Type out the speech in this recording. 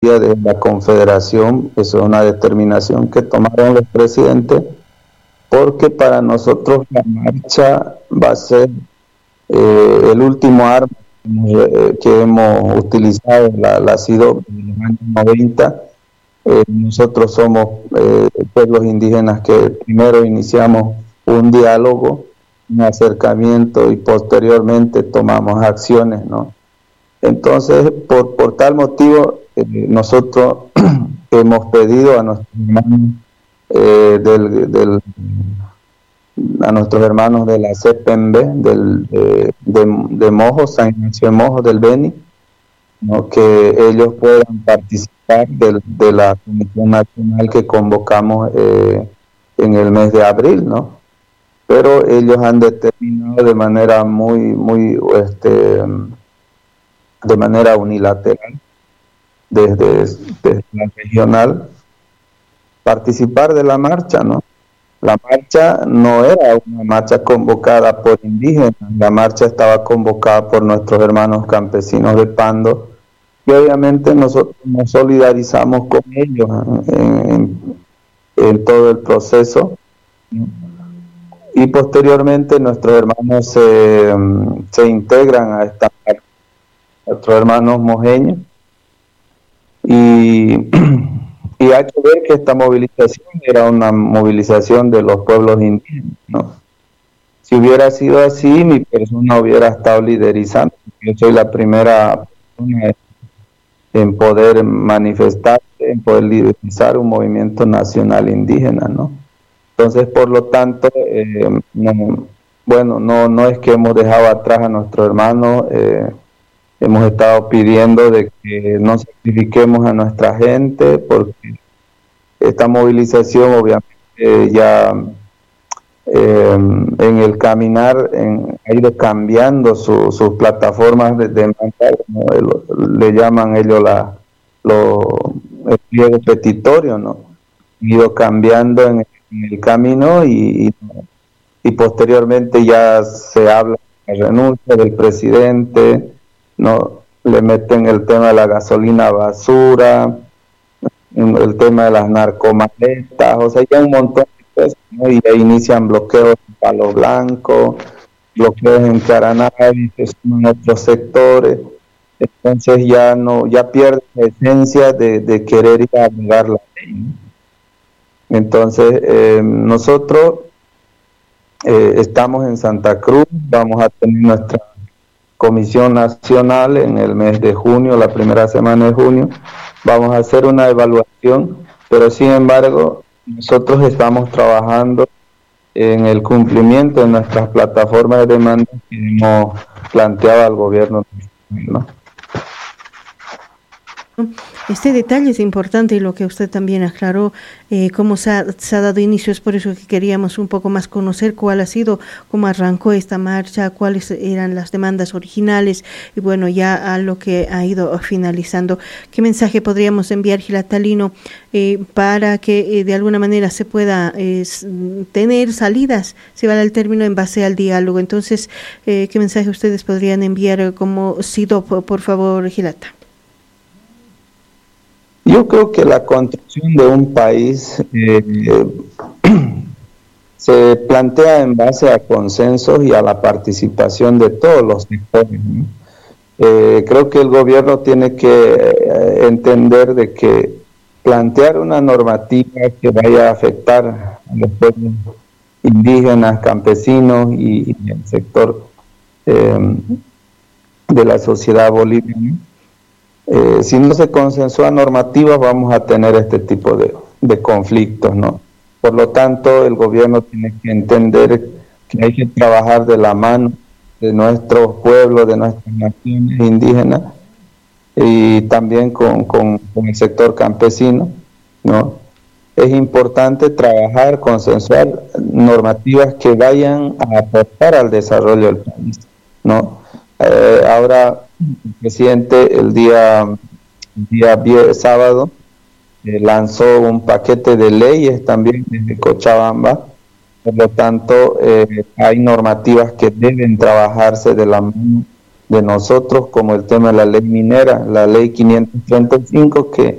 propia de la Confederación. Eso es una determinación que tomaron los presidentes, porque para nosotros la marcha va a ser el último arma que hemos utilizado, la CIDO en los años 90. Nosotros somos pueblos indígenas que primero iniciamos un diálogo, un acercamiento, y posteriormente tomamos acciones, ¿no? Entonces, por tal motivo, nosotros hemos pedido a nuestros hermanos a nuestros hermanos de la CPMB, de Mojo, San Ignacio de Mojo, del Beni, ¿no?, que ellos puedan participar de la Comisión Nacional que convocamos en el mes de abril, ¿no? Pero ellos han determinado de manera de manera unilateral, desde la regional, participar de la marcha, ¿no? La marcha no era una marcha convocada por indígenas, la marcha estaba convocada por nuestros hermanos campesinos de Pando, y obviamente nosotros nos solidarizamos con ellos en todo el proceso, ¿no? Y posteriormente nuestros hermanos se integran a esta marcha, nuestros hermanos mojeños, y hay que ver que esta movilización era una movilización de los pueblos indígenas, ¿no? Si hubiera sido así, mi persona hubiera estado liderizando. Yo soy la primera persona en poder manifestar, en poder liderizar un movimiento nacional indígena, ¿no? Entonces, por lo tanto, no es que hemos dejado atrás a nuestros hermanos. Hemos estado pidiendo de que no sacrifiquemos a nuestra gente, porque esta movilización obviamente ya en el caminar ha ido cambiando sus plataformas de demanda, ¿no? Le llaman ellos el pliego petitorio, ¿no? Ha ido cambiando en el camino, y posteriormente ya se habla de la renuncia del presidente, ¿no? Le meten el tema de la gasolina basura, el tema de las narcomaletas, o sea, ya un montón de cosas, ¿no? Y ahí inician bloqueos en Palo Blanco, bloqueos en Caranavi, que son otros sectores. Entonces ya pierde la esencia de querer ir a abogar la ley, ¿no? Entonces nosotros estamos en Santa Cruz, vamos a tener nuestra Comisión Nacional en el mes de junio, la primera semana de junio. Vamos a hacer una evaluación, pero sin embargo nosotros estamos trabajando en el cumplimiento de nuestras plataformas de demanda que hemos planteado al gobierno, ¿no? Este detalle es importante, y lo que usted también aclaró, cómo se ha dado inicio. Es por eso que queríamos un poco más conocer cuál ha sido, cómo arrancó esta marcha, cuáles eran las demandas originales, y bueno, ya a lo que ha ido finalizando. ¿Qué mensaje podríamos enviar, Gilatalino, para que de alguna manera se pueda tener salidas, si vale el término, en base al diálogo? Entonces, ¿qué mensaje ustedes podrían enviar como SIDOP, por favor, Gilata? Yo creo que la construcción de un país se plantea en base a consensos y a la participación de todos los sectores, ¿no? Creo que el gobierno tiene que entender de que plantear una normativa que vaya a afectar a los pueblos indígenas, campesinos y el sector de la sociedad boliviana, si no se consensúa normativas, vamos a tener este tipo de conflictos, ¿no? Por lo tanto, el gobierno tiene que entender que hay que trabajar de la mano de nuestros pueblos, de nuestras naciones indígenas, y también con el sector campesino, ¿no? Es importante trabajar, consensuar normativas que vayan a aportar al desarrollo del país, ¿no? Ahora el presidente el día sábado lanzó un paquete de leyes también desde Cochabamba. Por lo tanto, hay normativas que deben trabajarse de la mano de nosotros, como el tema de la ley minera, la ley 535, que